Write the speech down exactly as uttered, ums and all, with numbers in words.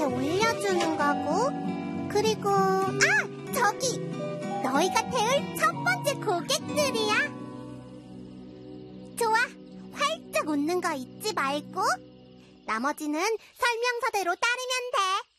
이렇게 올려주는 거고, 그리고 아! 저기! 너희가 태울 첫 번째 고객들이야. 좋아, 활짝 웃는 거 잊지 말고 나머지는 설명서대로 따르면 돼.